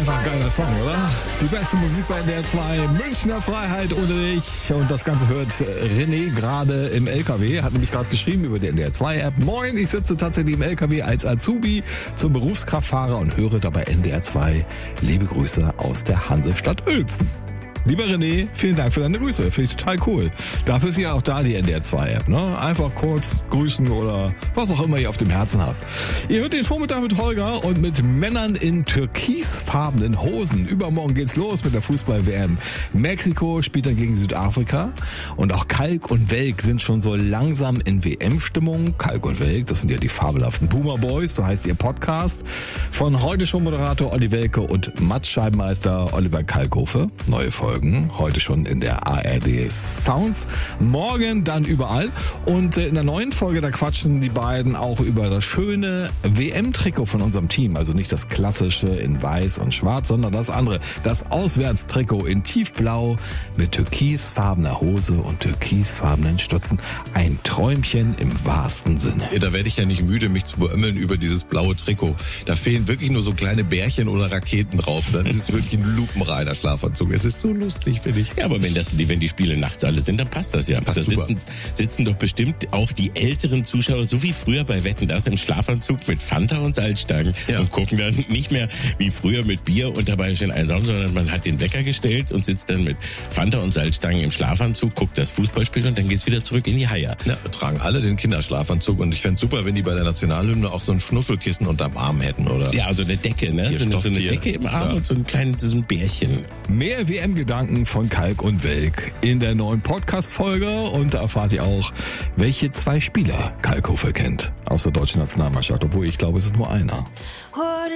Einfach geiler Song, oder? Die beste Musik bei NDR 2, Münchner Freiheit ohne dich. Und das Ganze hört René gerade im LKW, hat nämlich gerade geschrieben über die NDR 2 App. Moin, ich sitze tatsächlich im LKW als Azubi zum Berufskraftfahrer und höre dabei NDR 2. Liebe Grüße aus der Hansestadt Uelzen. Lieber René, vielen Dank für deine Grüße. Finde ich total cool. Dafür ist ja auch da die NDR 2 App, ne? Einfach kurz grüßen oder was auch immer ihr auf dem Herzen habt. Ihr hört den Vormittag mit Holger und mit Männern in türkisfarbenen Hosen. Übermorgen geht's los mit der Fußball-WM. Mexiko spielt dann gegen Südafrika und auch Kalk und Welk sind schon so langsam in WM-Stimmung. Kalk und Welk, das sind ja die fabelhaften Boomer Boys, so heißt ihr Podcast. Von heute schon Moderator Olli Welke und Matz-Scheibenmeister Oliver Kalkofe. Neue Folge. Heute schon in der ARD Sounds. Morgen dann überall. Und in der neuen Folge, da quatschen die beiden auch über das schöne WM-Trikot von unserem Team. Also nicht das klassische in weiß und schwarz, sondern das andere. Das Auswärtstrikot in tiefblau mit türkisfarbener Hose und türkisfarbenen Stutzen. Ein Träumchen im wahrsten Sinne. Ja, da werde ich ja nicht müde, mich zu beömmeln über dieses blaue Trikot. Da fehlen wirklich nur so kleine Bärchen oder Raketen drauf. Dann ist es wirklich ein lupenreiner Schlafanzug. Es ist so lustig, finde ich. Ja, aber wenn die Spiele nachts alle sind, dann passt das ja. Da sitzen doch bestimmt auch die älteren Zuschauer, so wie früher bei Wetten, das im Schlafanzug mit Fanta und Salzstangen und gucken dann nicht mehr wie früher mit Bier und dabei schön einsaufen, sondern man hat den Wecker gestellt und sitzt dann mit Fanta und Salzstangen im Schlafanzug, guckt das Fußballspiel und dann geht's wieder zurück in die Haie. Ja, tragen alle den Kinderschlafanzug und ich fände es super, wenn die bei der Nationalhymne auch so ein Schnuffelkissen unterm Arm hätten, oder? Ja, also eine Decke, ne? So eine Decke im Arm und so ein Bärchen. Mehr WM-Gedanken von Kalk und Welk in der neuen Podcast-Folge und da erfahrt ihr auch, welche 2 Spieler Kalkofe kennt aus der deutschen Nationalmannschaft, obwohl ich glaube, es ist nur einer.